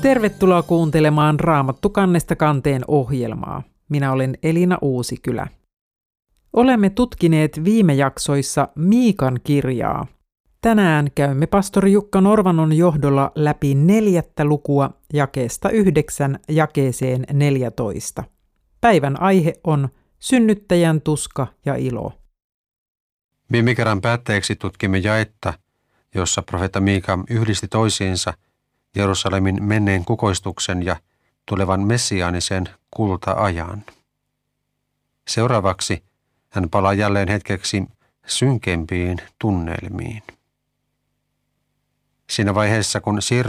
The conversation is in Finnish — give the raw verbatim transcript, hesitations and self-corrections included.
Tervetuloa kuuntelemaan Raamattu kannesta kanteen ohjelmaa. Minä olen Elina Uusikylä. Olemme tutkineet viime jaksoissa Miikan kirjaa. Tänään käymme pastori Jukka Norvanon johdolla läpi neljättä lukua jakeesta yhdeksän jakeeseen neljätoista. Päivän aihe on synnyttäjän tuska ja ilo. Viime kerran päätteeksi tutkimme jaetta, jossa profeetta Miika yhdisti toisiinsa Jerusalemin menneen kukoistuksen ja tulevan messiaanisen kulta-ajan. Seuraavaksi hän palaa jälleen hetkeksi synkempiin tunnelmiin. Siinä vaiheessa, kun siirrymme